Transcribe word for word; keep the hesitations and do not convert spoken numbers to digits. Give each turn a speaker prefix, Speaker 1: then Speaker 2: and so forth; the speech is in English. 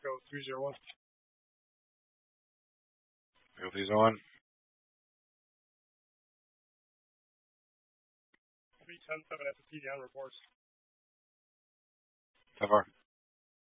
Speaker 1: Echo three zero one.
Speaker 2: Echo three zero one.
Speaker 1: three ten seven S S T down reports.
Speaker 2: So far.